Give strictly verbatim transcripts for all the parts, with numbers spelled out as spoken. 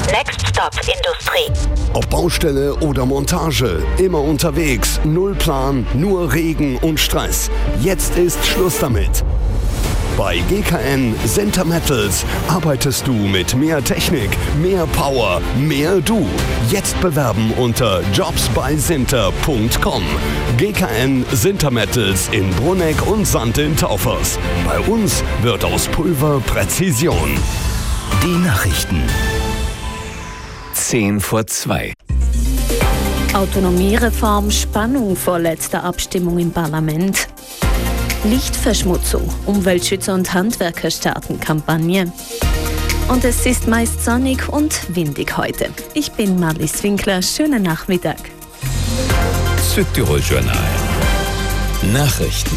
Next Stop Industrie. Ob Baustelle oder Montage, immer unterwegs, null Plan, nur Regen und Stress. Jetzt ist Schluss damit. Bei G K N Center Metals arbeitest du mit mehr Technik, mehr Power, mehr du. Jetzt bewerben unter jobs bei sinter punkt com. G K N Center Metals in Brunegg und Sand in Taufers. Bei uns wird aus Pulver Präzision. Die Nachrichten. Zehn vor zwei. Autonomiereform, Spannung vor letzter Abstimmung im Parlament. Lichtverschmutzung, Umweltschützer und Handwerker starten Kampagne. Und es ist meist sonnig und windig heute. Ich bin Marlies Winkler, schönen Nachmittag. Südtirol Journal. Nachrichten.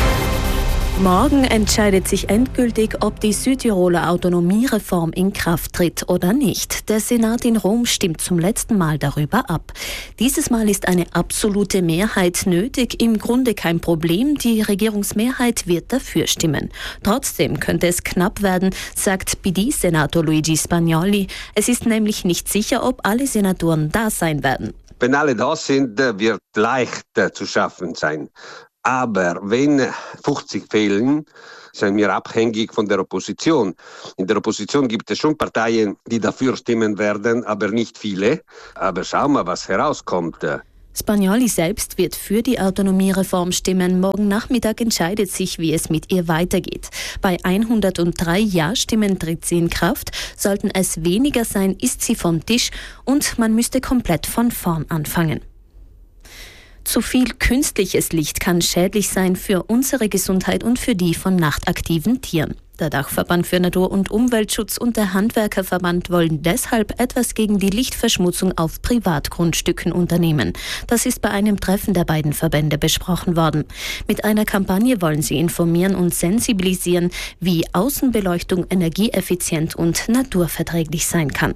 Morgen entscheidet sich endgültig, ob die Südtiroler Autonomiereform in Kraft tritt oder nicht. Der Senat in Rom stimmt zum letzten Mal darüber ab. Dieses Mal ist eine absolute Mehrheit nötig. Im Grunde kein Problem. Die Regierungsmehrheit wird dafür stimmen. Trotzdem könnte es knapp werden, sagt P D-Senator Luigi Spagnoli. Es ist nämlich nicht sicher, ob alle Senatoren da sein werden. Wenn alle da sind, wird leicht zu schaffen sein. Aber wenn fünfzig fehlen, sind wir abhängig von der Opposition. In der Opposition gibt es schon Parteien, die dafür stimmen werden, aber nicht viele. Aber schauen wir, was herauskommt. Spagnoli selbst wird für die Autonomiereform stimmen. Morgen Nachmittag entscheidet sich, wie es mit ihr weitergeht. Bei hundertdrei Ja-Stimmen tritt sie in Kraft. Sollten es weniger sein, ist sie vom Tisch und man müsste komplett von vorn anfangen. Zu viel künstliches Licht kann schädlich sein für unsere Gesundheit und für die von nachtaktiven Tieren. Der Dachverband für Natur- und Umweltschutz und der Handwerkerverband wollen deshalb etwas gegen die Lichtverschmutzung auf Privatgrundstücken unternehmen. Das ist bei einem Treffen der beiden Verbände besprochen worden. Mit einer Kampagne wollen sie informieren und sensibilisieren, wie Außenbeleuchtung energieeffizient und naturverträglich sein kann.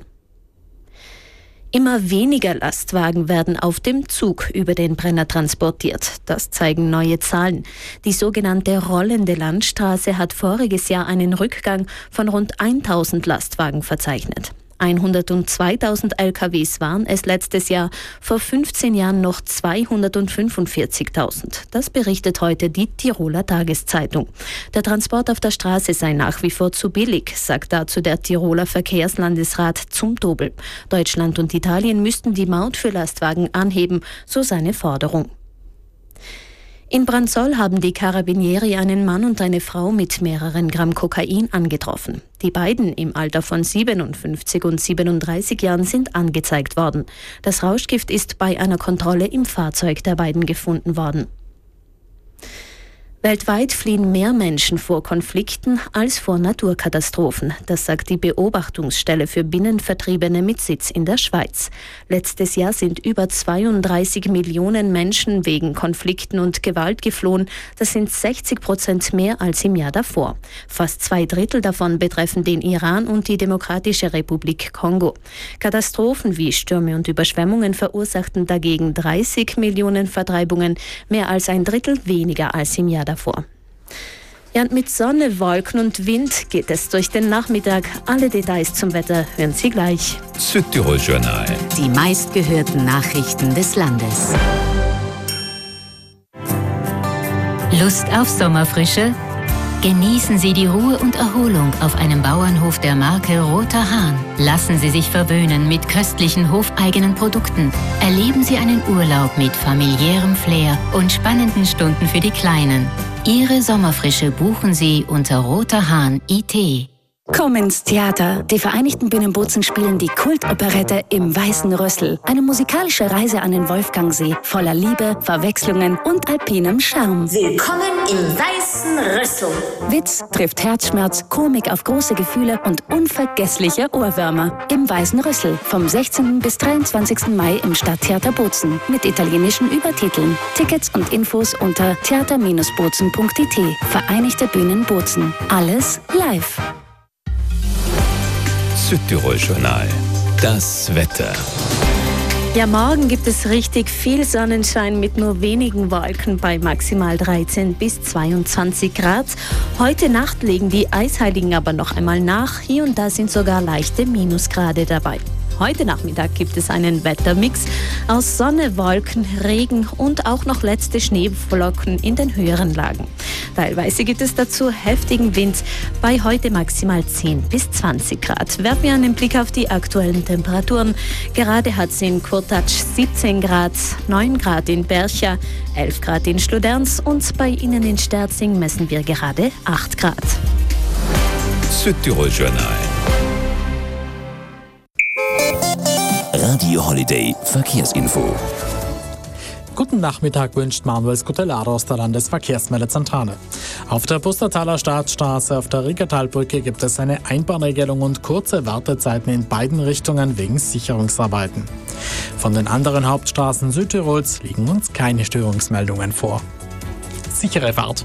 Immer weniger Lastwagen werden auf dem Zug über den Brenner transportiert. Das zeigen neue Zahlen. Die sogenannte rollende Landstraße hat voriges Jahr einen Rückgang von rund tausend Lastwagen verzeichnet. hundertzweitausend L K Ws waren es letztes Jahr, vor fünfzehn Jahren noch zweihundertfünfundvierzigtausend. Das berichtet heute die Tiroler Tageszeitung. Der Transport auf der Straße sei nach wie vor zu billig, sagt dazu der Tiroler Verkehrslandesrat zum Dobel. Deutschland und Italien müssten die Maut für Lastwagen anheben, so seine Forderung. In Branzoll haben die Carabinieri einen Mann und eine Frau mit mehreren Gramm Kokain angetroffen. Die beiden im Alter von siebenundfünfzig und siebenunddreißig Jahren sind angezeigt worden. Das Rauschgift ist bei einer Kontrolle im Fahrzeug der beiden gefunden worden. Weltweit fliehen mehr Menschen vor Konflikten als vor Naturkatastrophen. Das sagt die Beobachtungsstelle für Binnenvertriebene mit Sitz in der Schweiz. Letztes Jahr sind über zweiunddreißig Millionen Menschen wegen Konflikten und Gewalt geflohen. Das sind sechzig Prozent mehr als im Jahr davor. Fast zwei Drittel davon betreffen den Iran und die Demokratische Republik Kongo. Katastrophen wie Stürme und Überschwemmungen verursachten dagegen dreißig Millionen Vertreibungen, mehr als ein Drittel weniger als im Jahr davor. Ja, und mit Sonne, Wolken und Wind geht es durch den Nachmittag. Alle Details zum Wetter hören Sie gleich. Südtirol Journal. Die meistgehörten Nachrichten des Landes. Lust auf Sommerfrische? Genießen Sie die Ruhe und Erholung auf einem Bauernhof der Marke Roter Hahn. Lassen Sie sich verwöhnen mit köstlichen hofeigenen Produkten. Erleben Sie einen Urlaub mit familiärem Flair und spannenden Stunden für die Kleinen. Ihre Sommerfrische buchen Sie unter Roter Hahn punkt I T. Komm ins Theater. Die Vereinigten Bühnen Bozen spielen die Kultoperette Im Weißen Rüssel. Eine musikalische Reise an den Wolfgangsee, voller Liebe, Verwechslungen und alpinem Charme. Willkommen im Weißen Rüssel. Witz trifft Herzschmerz, Komik auf große Gefühle und unvergessliche Ohrwürmer. Im Weißen Rüssel. Vom sechzehnten bis dreiundzwanzigsten Mai im Stadttheater Bozen. Mit italienischen Übertiteln. Tickets und Infos unter theater Bindestrich bozen punkt I T. Vereinigte Bühnen Bozen. Alles live. Südtirol Journal. Das Wetter. Ja, morgen gibt es richtig viel Sonnenschein mit nur wenigen Wolken bei maximal dreizehn bis zweiundzwanzig Grad. Heute Nacht legen die Eisheiligen aber noch einmal nach. Hier und da sind sogar leichte Minusgrade dabei. Heute Nachmittag gibt es einen Wettermix aus Sonne, Wolken, Regen und auch noch letzte Schneeflocken in den höheren Lagen. Teilweise gibt es dazu heftigen Wind, bei heute maximal zehn bis zwanzig Grad. Werfen wir einen Blick auf die aktuellen Temperaturen. Gerade hat es in Kurtatsch siebzehn Grad, neun Grad in Bercha, elf Grad in Schluderns und bei Ihnen in Sterzing messen wir gerade acht Grad. Südtirol Journal. Radio Holiday Verkehrsinfo. Guten Nachmittag wünscht Manuel Scutellaro aus der Landesverkehrsmeldezentrale. Auf der Pustertaler Staatsstraße auf der Riegertalbrücke gibt es eine Einbahnregelung und kurze Wartezeiten in beiden Richtungen wegen Sicherungsarbeiten. Von den anderen Hauptstraßen Südtirols liegen uns keine Störungsmeldungen vor. Sichere Fahrt!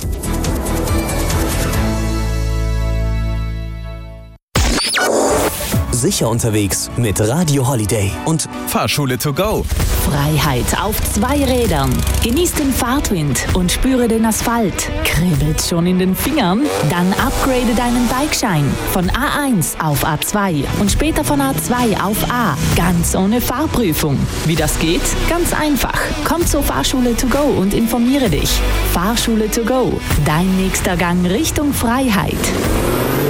Sicher unterwegs mit Radio Holiday und Fahrschule to go. Freiheit auf zwei Rädern. Genieß den Fahrtwind und spüre den Asphalt. Kribbelt schon in den Fingern? Dann upgrade deinen Bikeschein von A eins auf A zwei und später von A zwei auf A. Ganz ohne Fahrprüfung. Wie das geht? Ganz einfach. Komm zur Fahrschule to go und informiere dich. Fahrschule to go. Dein nächster Gang Richtung Freiheit.